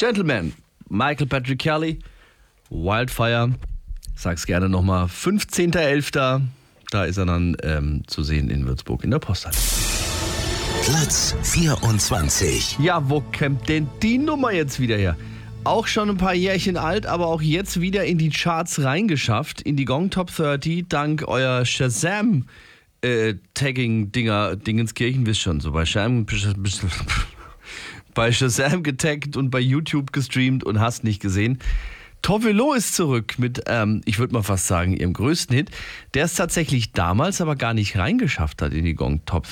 Gentlemen, Michael Patrick Kelly, Wildfire, sag's gerne nochmal, 15.11., da ist er dann zu sehen in Würzburg in der Posthalle. Platz 24. Ja, wo kommt denn die Nummer jetzt wieder her? Auch schon ein paar Jährchen alt, aber auch jetzt wieder in die Charts reingeschafft, in die Gong Top 30, dank euer Shazam Tagging-Dinger, Dingenskirchen, wisst schon, so bei Shazam getaggt und bei YouTube gestreamt und hast nicht gesehen. Tove Lo ist zurück mit, ich würde mal fast sagen, ihrem größten Hit, der es tatsächlich damals aber gar nicht reingeschafft hat in die Gong Top